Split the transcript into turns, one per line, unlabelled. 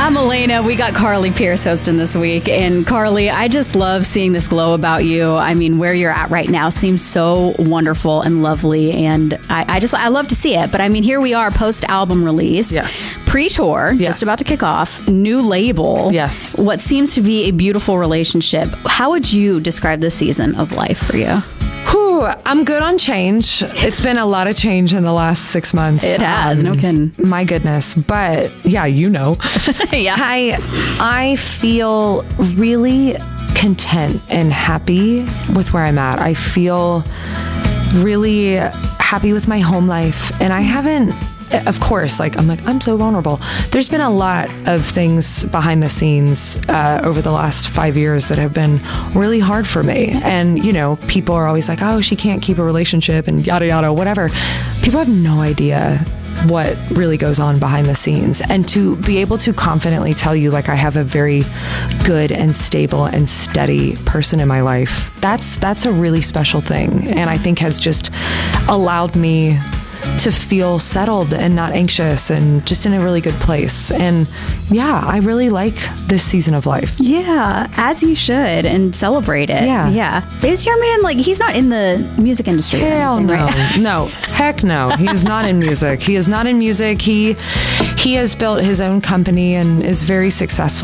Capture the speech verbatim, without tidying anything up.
I'm Elena. We got Carly Pearce hosting this week. And Carly, I just love seeing this glow about you. I mean, where you're at right now seems so wonderful and lovely. And I, I just, I love to see it. But I mean, here we are post-album release.
Yes.
Pre-tour,
yes.
just about to kick off. New label.
Yes.
What seems to be a beautiful relationship. How would you describe this season of life for you?
Whew, I'm good on change. It's been a lot of change in the last six months.
It has, um, no kidding.
My goodness. But yeah, you know.
yeah.
I, I feel really content and happy with where I'm at. I feel really happy with my home life. And I haven't, of course, like, I'm like, I'm so vulnerable. There's been a lot of things behind the scenes uh, over the last five years that have been really hard for me. And, you know, people are always like, oh, she can't keep a relationship and yada, yada, whatever. People have no idea what really goes on behind the scenes. And to be able to confidently tell you, like, I have a very good and stable and steady person in my life, that's, that's a really special thing. And I think has just allowed me to feel settled and not anxious and just in a really good place. And yeah, I really like this season of life.
Yeah, as you should, and celebrate it.
Yeah.
Yeah. Is your man, like, he's not in the music industry?
Hell
or anything,
no.
right?
No. Heck no. He is not in music. He is not in music. He, he has built his own company and is very successful.